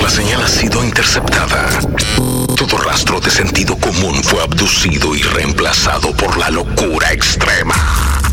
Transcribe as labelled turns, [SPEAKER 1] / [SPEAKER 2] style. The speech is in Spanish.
[SPEAKER 1] La señal ha sido interceptada. Todo rastro de sentido común fue abducido y reemplazado por la locura extrema.